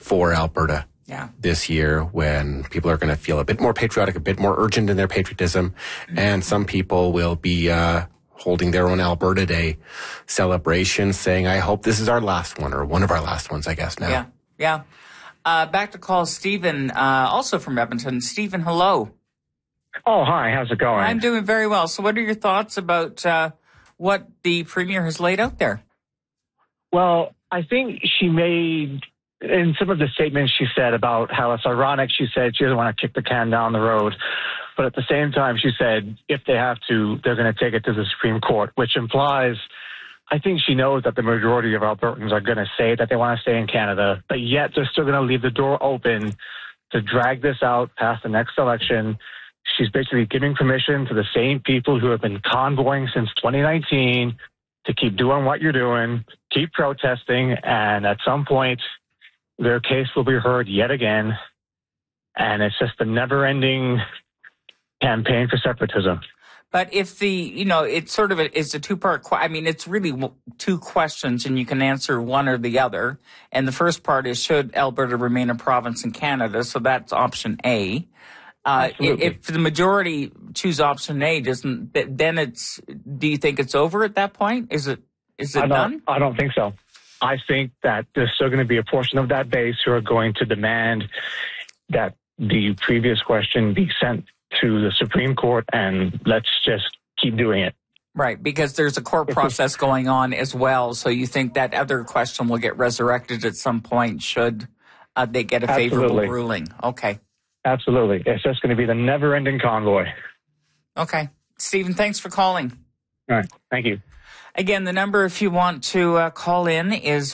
for Alberta this year, when people are going to feel a bit more patriotic, a bit more urgent in their patriotism, and some people will be holding their own Alberta Day celebration, saying, I hope this is our last one, or one of our last ones, I guess, now. Yeah. Back to call Stephen, also from Edmonton. Stephen, hello. Oh, hi. How's it going? I'm doing very well. So what are your thoughts about what the Premier has laid out there? Well, I think she made, in some of the statements she said about how it's ironic, she said she doesn't want to kick the can down the road. But at the same time, she said if they have to, they're going to take it to the Supreme Court, which implies, I think she knows that the majority of Albertans are going to say that they want to stay in Canada, but yet they're still going to leave the door open to drag this out past the next election. She's basically giving permission to the same people who have been convoying since 2019 to keep doing what you're doing, keep protesting, and at some point, their case will be heard yet again. And it's just a never-ending campaign for separatism. But if it's sort of it's a two-part, it's really two questions, and you can answer one or the other. And the first part is, should Alberta remain a province in Canada? So that's option A. If the majority choose option A, then do you think it's over at that point? Is it done? I don't think so. I think that there's still going to be a portion of that base who are going to demand that the previous question be sent to the Supreme Court, and let's just keep doing it. Right, because there's a court process going on as well. So you think that other question will get resurrected at some point should they get a favorable ruling? Okay. Absolutely. It's just going to be the never-ending convoy. Okay. Stephen, thanks for calling. All right. Thank you. Again, the number, if you want to call in, is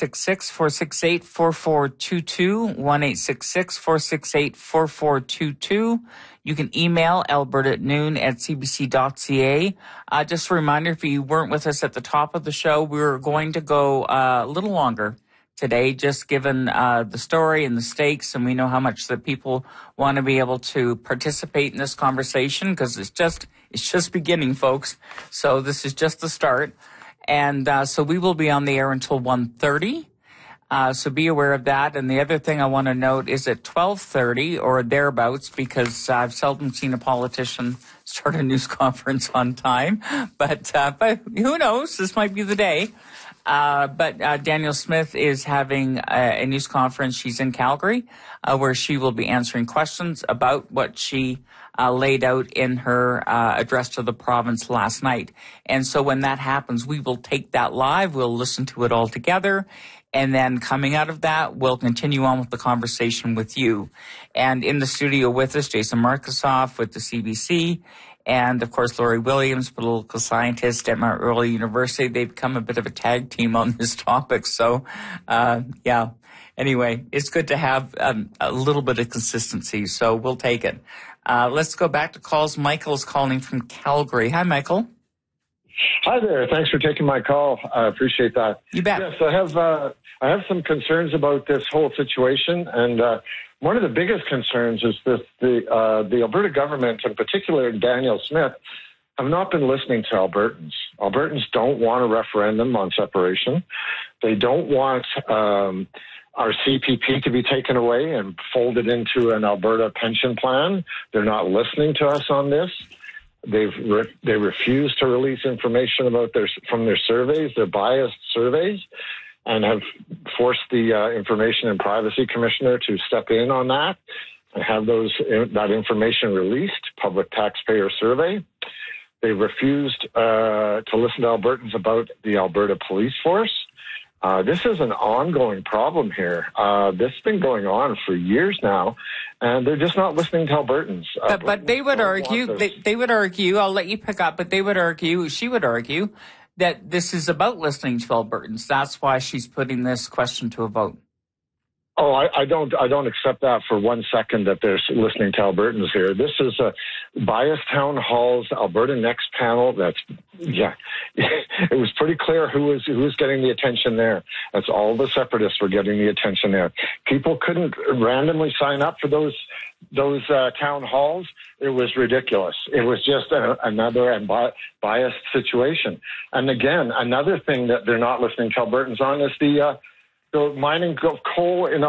1-866-468-4422, 1-866-468-4422. You can email alberta@noon@cbc.ca. Just a reminder, if you weren't with us at the top of the show, we were going to go a little longer today, just given the story and the stakes, and we know how much that people want to be able to participate in this conversation, because it's just beginning, folks. So this is just the start. And so we will be on the air until 1:30. So be aware of that. And the other thing I want to note is at 12:30 or thereabouts, because I've seldom seen a politician start a news conference on time. But who knows? This might be the day. But Danielle Smith is having a news conference. She's in Calgary, where she will be answering questions about what she laid out in her address to the province last night. And so when that happens, we will take that live. We'll listen to it all together. And then coming out of that, we'll continue on with the conversation with you. And in the studio with us, Jason Markusoff with the CBC, and, of course, Lori Williams, political scientist at Mount Royal University. They've become a bit of a tag team on this topic. So, anyway, it's good to have a little bit of consistency. So we'll take it. Let's go back to calls. Michael's calling from Calgary. Hi, Michael. Hi there. Thanks for taking my call. I appreciate that. You bet. Yes, I have some concerns about this whole situation, and one of the biggest concerns is that the Alberta government, in particular Danielle Smith, have not been listening to Albertans. Albertans don't want a referendum on separation. They don't want our CPP to be taken away and folded into an Alberta pension plan. They're not listening to us on this. They refuse to release information about from their surveys, their biased surveys, and have forced the Information and Privacy Commissioner to step in on that and have that information released, public taxpayer survey. They refused to listen to Albertans about the Alberta Police Force. This is an ongoing problem here. This has been going on for years now, and they're just not listening to Albertans. But they would argue, they would argue, I'll let you pick up, but she would argue that this is about listening to Albertans. That's why she's putting this question to a vote. Oh, I don't accept that for 1 second that they're listening to Albertans here. This is a biased town halls, Alberta Next panel. It was pretty clear who was getting the attention there. That's all the separatists were getting the attention there. People couldn't randomly sign up for those town halls. It was ridiculous. It was just another biased situation. And again, another thing that they're not listening to Albertans on is the mining of coal in